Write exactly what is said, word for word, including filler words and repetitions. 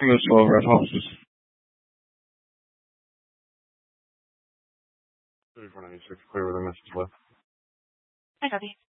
Miss Love Red Houses. thirty-four ninety-six, clear with a message left. Hi, Copy.